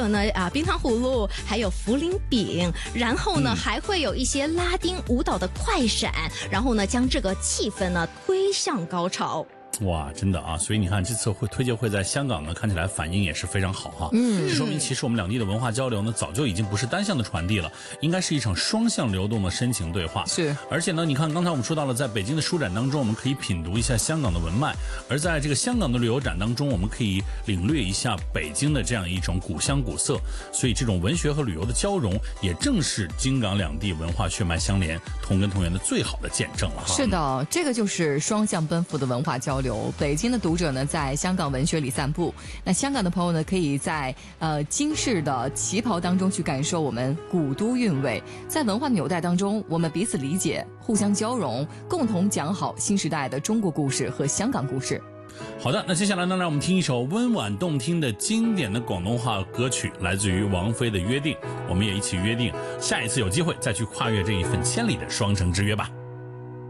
有呢冰糖葫芦，还有茯苓饼，然后呢还会有一些拉丁舞蹈的快闪，然后呢将这个气氛呢推向高潮。 哇，真的啊！所以你看，这次推介会在香港呢，看起来反应也是非常好哈。这说明其实我们两地的文化交流呢，早就已经不是单向的传递了，应该是一场双向流动的深情对话。 是， 而且呢，你看刚才我们说到了，在北京的书展当中，我们可以品读一下香港的文脉；而在这个香港的旅游展当中，我们可以领略一下北京的这样一种古香古色。所以，这种文学和旅游的交融，也正是京港两地文化血脉相连、同根同源的最好的见证了哈。 是的，这个就是双向奔赴的文化交流。北京的读者呢，在香港文学里散步；那香港的朋友呢，可以在京市的旗袍当中去感受我们古都韵味。在文化的纽带当中，我们彼此理解，互相交融，共同讲好新时代的中国故事和香港故事。 好的，那接下来呢，让我们听一首温婉动听的经典的广东话歌曲，来自于王菲的《约定》。我们也一起约定，下一次有机会再去跨越这一份千里的双城之约吧。